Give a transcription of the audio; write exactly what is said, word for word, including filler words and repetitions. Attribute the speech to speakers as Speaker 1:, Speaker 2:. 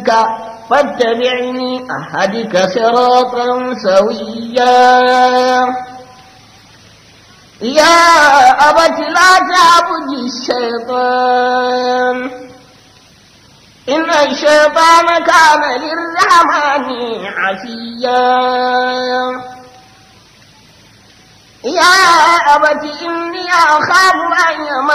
Speaker 1: ربك فاتبعني أهدك صراطا سويا يا أبت لا تعبد الشيطان إن الشيطان كان للرحمن عصيا يا أبت إني أخاف أن